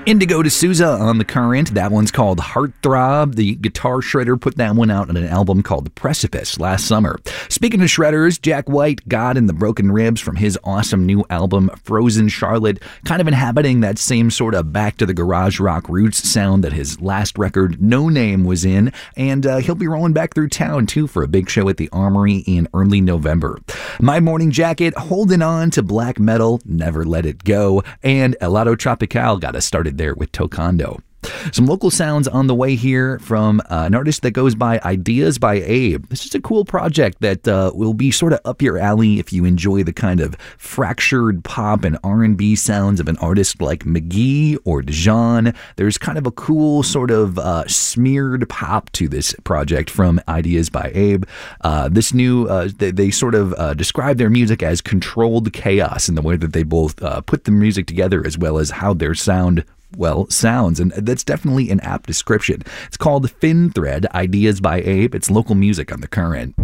Indigo D'Souza on The Current. That one's called Heartthrob. The Guitar Shredder put that one out on an album called The Precipice last summer. Speaking of shredders, Jack White, God and the Broken Ribs from his awesome new album Frozen Charlotte, kind of inhabiting that same sort of back to the garage rock roots sound that his last record No Name was in, and he'll be rolling back through town too for a big show at the Armory in early November. My Morning Jacket, holding on to black metal, never let it go, and Helado Tropical got us started there with Tocando. Some local sounds on the way here from an artist that goes by Ideas by Abe. This is a cool project that will be sort of up your alley if you enjoy the kind of fractured pop and R&B sounds of an artist like McGee or Dijon. There's kind of a cool sort of smeared pop to this project from Ideas by Abe. This new, they sort of describe their music as controlled chaos in the way that they both put the music together as well as how their sounds, and that's definitely an apt description. It's called Thin Thread, Ideas by Abe. It's local music on The Current.